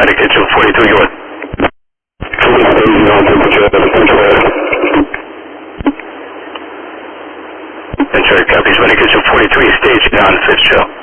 Medic Kitchen 42, you in? Enter copies Medic Kitchen 43, staging on Fitzgerald.